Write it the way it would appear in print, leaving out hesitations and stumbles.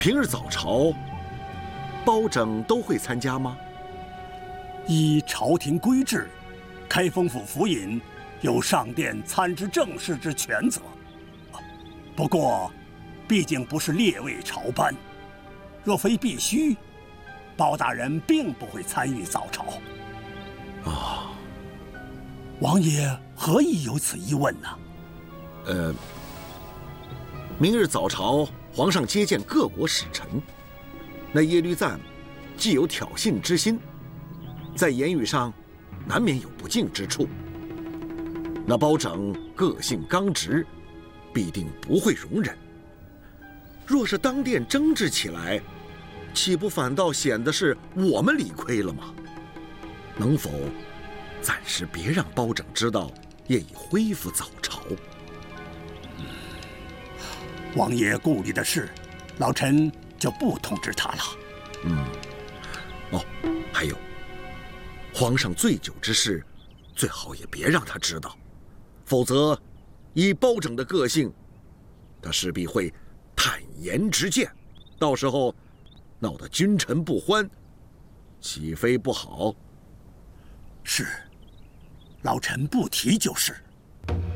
平日早朝，包拯都会参加吗？ 依朝廷规制，开封府府尹有上殿参知政事之权责。不过，毕竟不是列位朝班，若非必须，包大人并不会参与早朝。 啊， 王爷何以有此一问呢？ 明日早朝，皇上接见各国使臣，那耶律赞既有挑衅之心，在言语上难免有不敬之处。那包拯个性刚直，必定不会容忍。若是当殿争执起来，岂不反倒显得是我们理亏了吗？能否暂时别让包拯知道，业已恢复早朝？ 王爷顾虑的事，老臣就不通知他了。 还有，皇上醉酒之事，最好也别让他知道，否则，以包拯的个性，他势必会坦言直谏，到时候闹得君臣不欢，岂非不好？ 是，老臣不提就是。